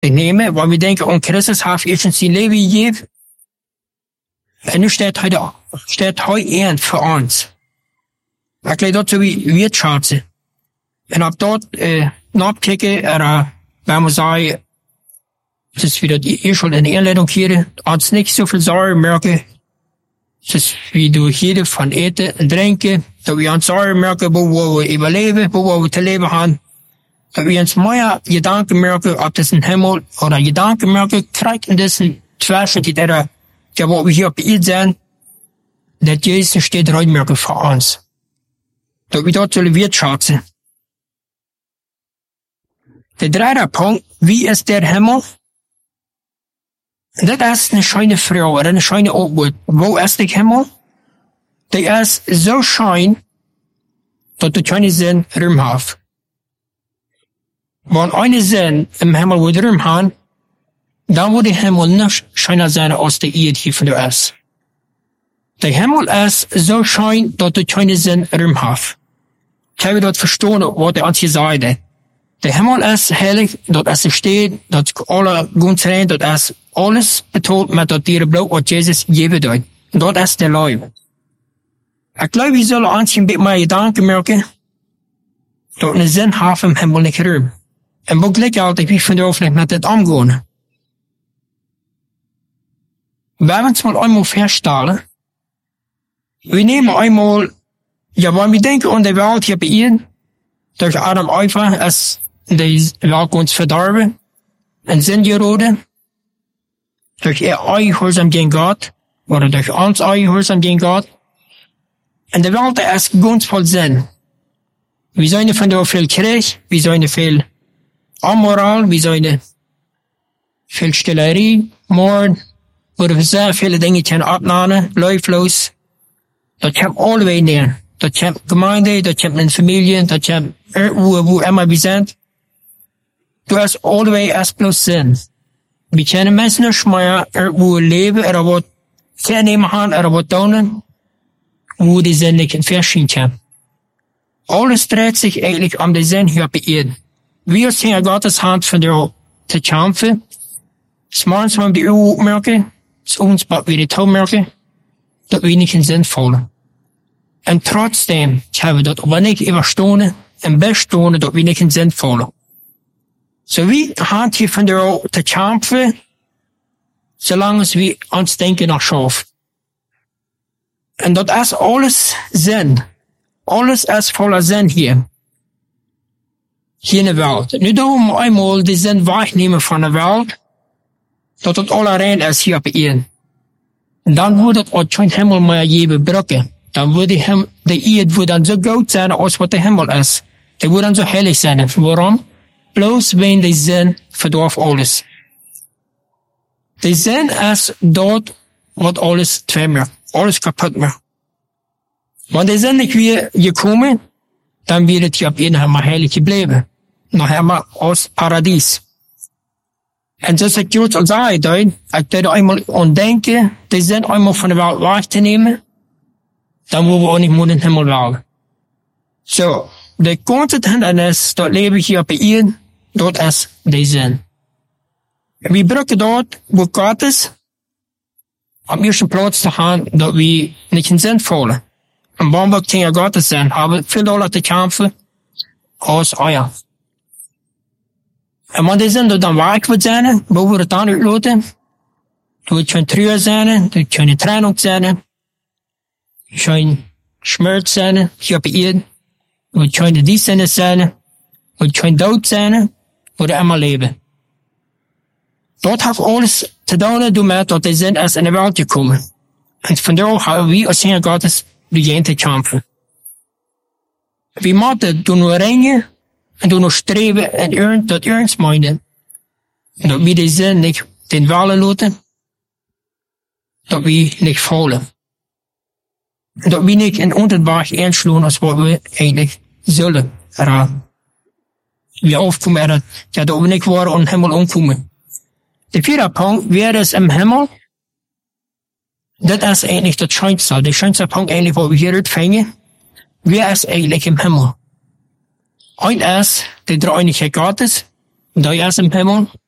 wirklich nemen, weil wir denken, und Christus hat uns sein Leben gegeben. Und nu steht heute ein für uns. Ik geloof dat zo weer schaatsen. En op dat napkijken, waar we zeggen, het is weer dat eerst al in de inleiding hier, ons niet zoveel zorgen merken. Het is wie door hier van eten en drinken, dat we ons zorgen merken, hoe we overleven, hoe we te leven gaan. Dat we ons meer gedanken merken op deze hemel, of gedanken merken, krijgen deze twijfel, die wat we hier op de zijn, dat Jezus steht eruit merken voor ons. Dat we dat zullen wertschätzen. De derde Punkt, wie ist der Himmel? Dat is een schöne Frage, een schöne Antwort. Wo ist der Himmel? Der ist so schön, dat du keine Sinn Raum hast. Wenn eine Sinn im Himmel wird Raum haben, dann wird der Himmel nicht schöner sein als der Erde hier von der ist. Der Himmel ist so schön, dat du keine Sinn Raum hast. Ich habe das verstanden, was er uns gesagt hat. Der Himmel ist heilig, dort ist es steht, dort alle gut sein, dort ist alles betont mit dat dieren Blut, was Jesus geben hat. Und dort ist der Leib. Ich glaube, wir sollen uns ein bisschen mehr Gedanken merken, dort einen Sinn haben im Himmel nicht Raum. Und wo gleich altijd, wie von der Hoffnung mit das umgehen. Wenn wir uns mal einmal feststellen, wir nehmen einmal, ja, wenn wir denken an die Welt hier bei ihnen, durch Adam Eva ist die Welt uns verdorben, und Sinn geraten, durch ihr Gehorsam gegen Gott, oder durch uns Gehorsam gegen Gott, und die Welt ist ganz voll Sinn. Wir sind von der viel Krieg, wir sind viel Amoral, wir sind viel Stillerie, Mord, oder wir sehr viele Dinge können abnehmen, läuflos. Dat komt allebei neer. Dat komt Gemeinde, dat komt in Familie, dat komt wo immer wir sind. Du hast allebei erst bloß Sinn. Wir können Menschen nicht mehr wo leben, oder was vernehmen haben, oder was tun, wo die Sinn nicht in verschieden kann. Alles dreht sich eigentlich um den Sinn hier bei Erden. Wir sind Gottes Hand von der zu kämpfen. Smorgens wenn wir die Uhr merken, es uns bald wieder die Tau merken, dat we niet in zin vallen. En trotzdem hebben we dat wanneer ik überstehen en bestehen, dat we niet in zin vallen. So wie haben hier von der te kämpfen, solange wir uns denken nach Schaf. En dat is alles Sinn. Alles ist voller Sinn hier. Hier in der Welt. Nu doen we einmal die Sinn wegnemen van de Welt, dat het alle rein ist hier bei ihnen. En dan wordt het ook geen hemel meer geben brücken. Dan wordt de Erde wordt dan zo groot zijn als wat de hemel is. Die wordt dan zo heilig zijn. Waarom? Bloos wenn de zin verdorft alles. De zin is dat wat alles tweemaal, alles kapot maakt. Want de zin niet weer gekomen, dan wird het je op een helemaal heilig gebleven. Nog helemaal als paradies. En zoals ik juist al zei, ik deed eenmaal aan denken, die Sinn eenmaal van de wereld weg te nemen, dan moeten we ook niet meer in de hemel wel. Zo, de consequentie dat leven hier op de dat is de Sinn. We gebruiken dat, wo Gott is, op eerste plaats te gaan, dat we niet in Sinn vallen. En waarom we tegen Gott zijn, hebben veel dollar te kämpfen, als Eier. En wanneer zijn dat dan weg wordt zijn, wo we het dan uitloten, dat het geen treurig zijn, dat het geen training zijn, geen schmerz zijn, hier op de Erde, dat het geen diestzinnig zijn, dat het geen dood zijn, dat het immer leven. Dat heeft alles te doen met dat de zin is in de wereld gekomen. En vandaar hebben we als Heer Gottes begint te kämpfen. We moeten doen we ringen, en doen we streven en dat ernst meinen. En dat we de zin niet den Wahlen laten, dat we niet vallen. En dat we niet in onderweg inslaan als wat we eigenlijk zullen eraan. We afkomen er, ja, dat we niet waren aan de hemel omkomen. De vierde punt, wer is im Himmel? Dat is eigenlijk dat schijnsel. De schijnste punt eigenlijk wat we hier uitvangen. Wer is eigenlijk im Himmel? Ein ist die Dreieinigkeit Gottes, der ist im Himmel,